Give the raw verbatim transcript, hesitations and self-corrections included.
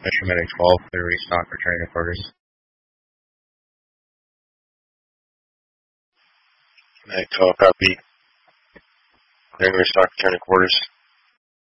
Mission Medic twelve, clear restock, returning to quarters. Medic twelve, copy. Clearing restock, returning to quarters.